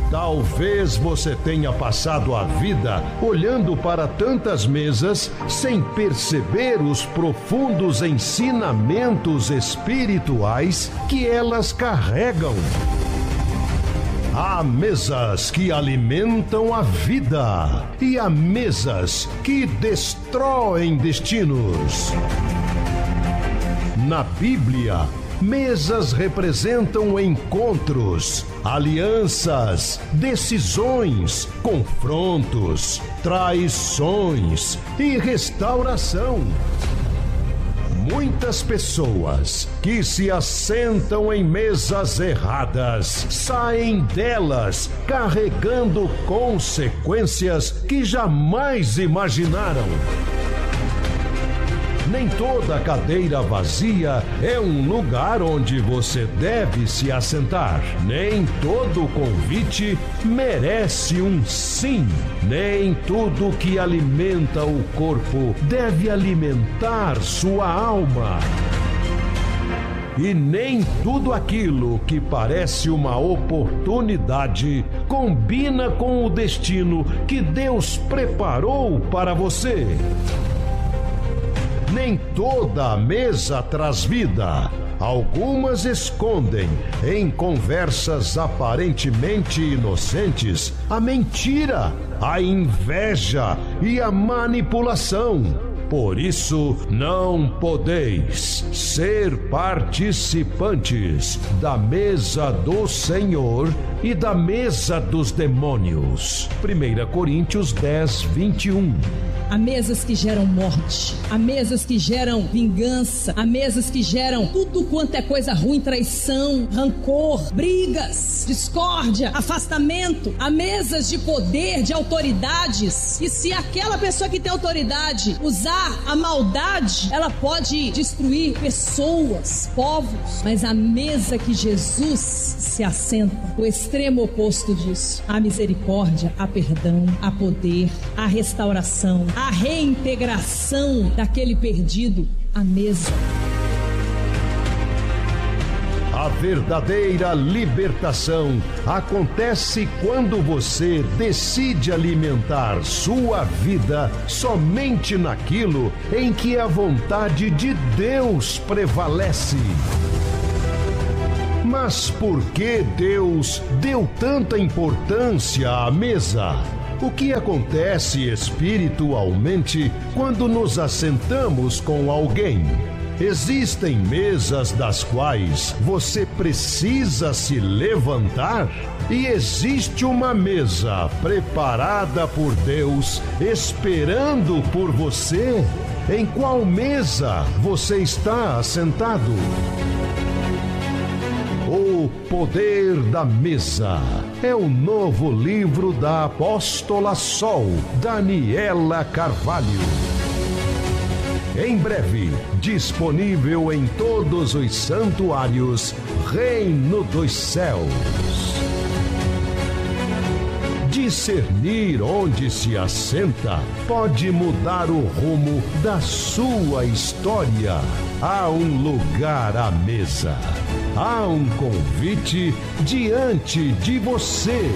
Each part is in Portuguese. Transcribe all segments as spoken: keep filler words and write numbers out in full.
Talvez você tenha passado a vida olhando para tantas mesas sem perceber os profundos ensinamentos espirituais que elas carregam. Há mesas que alimentam a vida e há mesas que destroem destinos. Na Bíblia, mesas representam encontros, alianças, decisões, confrontos, traições e restauração. Muitas pessoas que se assentam em mesas erradas saem delas carregando consequências que jamais imaginaram. Nem toda cadeira vazia é um lugar onde você deve se assentar. Nem todo convite merece um sim. Nem tudo que alimenta o corpo deve alimentar sua alma. E nem tudo aquilo que parece uma oportunidade combina com o destino que Deus preparou para você. Nem toda a mesa traz vida. Algumas escondem, em conversas aparentemente inocentes, a mentira, a inveja e a manipulação. Por isso, não podeis ser participantes da mesa do Senhor e da mesa dos demônios. primeira Coríntios dez, vinte e um. Há mesas que geram morte, há mesas que geram vingança, há mesas que geram tudo quanto é coisa ruim, traição, rancor, brigas, discórdia, afastamento. Há mesas de poder, de autoridades, e se aquela pessoa que tem autoridade usar a maldade, ela pode destruir pessoas, povos. Mas a mesa que Jesus se assenta, o extremo oposto disso. Há misericórdia, há perdão, há poder, há restauração, a reintegração daquele perdido à mesa. A verdadeira libertação acontece quando você decide alimentar sua vida somente naquilo em que a vontade de Deus prevalece. Mas por que Deus deu tanta importância à mesa? O que acontece espiritualmente quando nos assentamos com alguém? Existem mesas das quais você precisa se levantar? E existe uma mesa preparada por Deus, esperando por você? Em qual mesa você está assentado? O Poder da Mesa é o novo livro da apóstola Sol, Daniela Carvalho. Em breve, disponível em todos os santuários, Reino dos Céus. Discernir onde se assenta pode mudar o rumo da sua história. Há um lugar à mesa. Há um convite diante de você.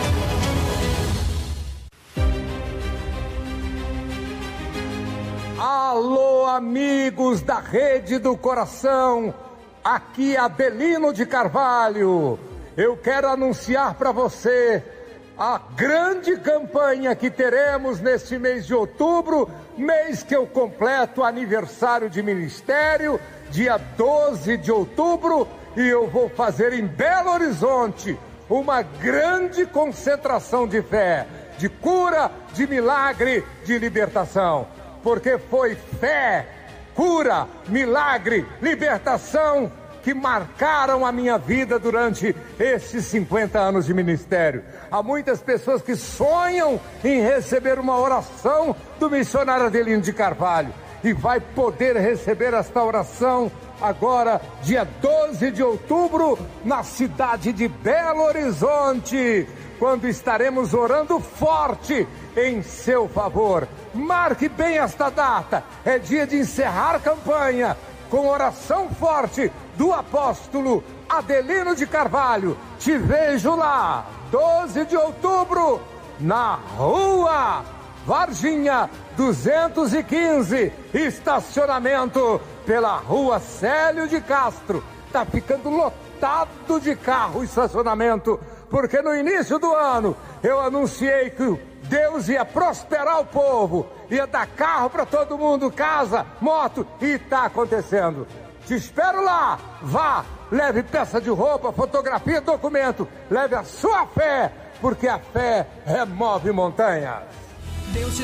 Alô, amigos da Rede do Coração, aqui Abelino de Carvalho. Eu quero anunciar para você a grande campanha que teremos neste mês de outubro, mês que eu completo aniversário de ministério, dia doze de outubro, e eu vou fazer em Belo Horizonte uma grande concentração de fé, de cura, de milagre, de libertação. Porque foi fé, cura, milagre, libertação que marcaram a minha vida durante esses cinquenta anos de ministério. Há muitas pessoas que sonham em receber uma oração do missionário Adelino de Carvalho e vai poder receber esta oração agora, dia doze de outubro, na cidade de Belo Horizonte, quando estaremos orando forte em seu favor. Marque bem esta data, é dia de encerrar a campanha com oração forte do apóstolo Adelino de Carvalho. Te vejo lá! doze de outubro, na Rua Varginha duzentos e quinze, estacionamento pela Rua Célio de Castro. Tá ficando lotado de carro o estacionamento, porque no início do ano eu anunciei que Deus ia prosperar o povo, ia dar carro para todo mundo, casa, moto, e tá acontecendo. Te espero lá, vá, leve peça de roupa, fotografia, documento, leve a sua fé, porque a fé remove montanhas. Deus te